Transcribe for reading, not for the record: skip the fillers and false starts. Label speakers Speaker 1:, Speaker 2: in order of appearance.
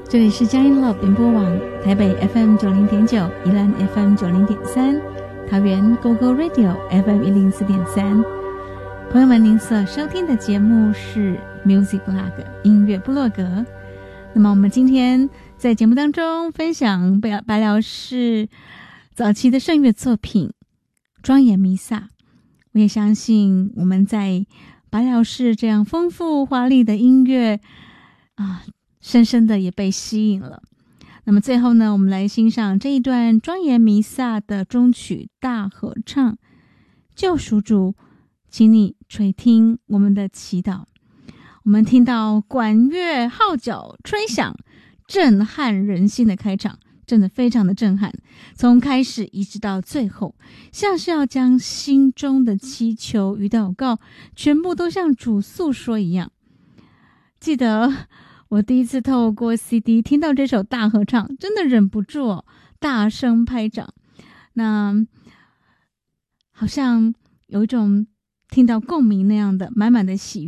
Speaker 1: 这里是佳音 Love 联播网，台北 FM90.9， 宜兰 FM90.3， 桃园 GoGo Radio FM104.3。朋友们，您所收听的节目是 Music Blog 音乐部落格。那么我们今天在节目当中分享白辽士早期的圣乐作品《庄严弥撒》。我也相信我们在白辽士这样丰富华丽的音乐深深的也被吸引了。那么最后呢，我们来欣赏这一段庄严弥撒的终曲大合唱。救赎主，请你垂听我们的祈祷。我们听到管乐号角吹响，震撼人心的开场，真的非常的震撼，从开始一直到最后，像是要将心中的祈求与祷告全部都向主诉说一样。记得我第一次透过 CD 听到这首大合唱，真的忍不住大声拍掌，那好像有一种听到共鸣那样的满满的喜悦。